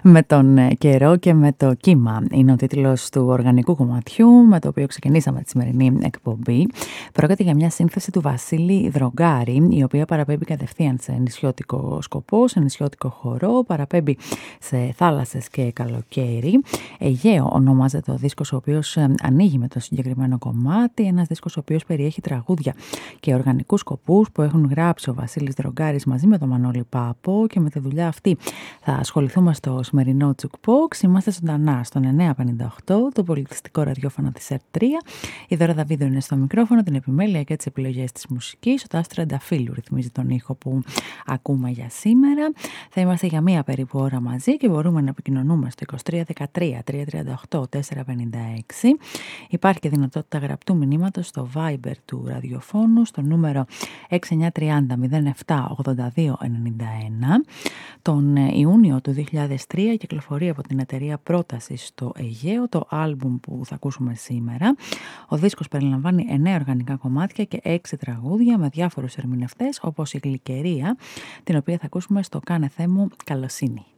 Με τον καιρό και με το κύμα είναι ο τίτλος του οργανικού κομματιού με το οποίο ξεκινήσαμε τη σημερινή εκπομπή. Πρόκειται για μια σύνθεση του Βασίλη Δρογκάρη, η οποία παραπέμπει κατευθείαν σε νησιώτικο σκοπό, σε νησιώτικο χορό, παραπέμπει σε θάλασσες και καλοκαίρι. Αιγαίο ονομάζεται ο δίσκος ο οποίος ανοίγει με το συγκεκριμένο κομμάτι, ένας δίσκος ο οποίος περιέχει τραγούδια και οργανικούς σκοπούς που έχουν γράψει ο Βασίλης Δρογκάρης μαζί με τον Μανώλη Πάπο, και με τη δουλειά αυτή θα ασχοληθούμε στο σημερινό Jukebox. Είμαστε ζωντανά στον 958, το πολιτιστικό ραδιόφωνο της ΕΡΤ3. Η Δώρα Δαβίδου είναι στο μικρόφωνο, την επιμέλεια και τις επιλογές της μουσικής. Ο Τάσος Τρενταφύλου ρυθμίζει τον ήχο που ακούμε για σήμερα. Θα είμαστε για μία περίπου ώρα μαζί και μπορούμε να επικοινωνούμε στο 2313 338 456. Υπάρχει και δυνατότητα γραπτού μηνύματος στο Viber του ραδιοφώνου στο νούμερο 6930 07 82 91. Τον Ιούνιο του 2003 κυκλοφορεί από την εταιρεία Πρόταση στο Αιγαίο το άλμπουμ που θα ακούσουμε σήμερα. Ο δίσκος περιλαμβάνει 9 οργανικά κομμάτια και 6 τραγούδια με διάφορους ερμηνευτές, όπως η Γλυκερία, την οποία θα ακούσουμε στο «Κάνε Θεέ μου καλοσύνη».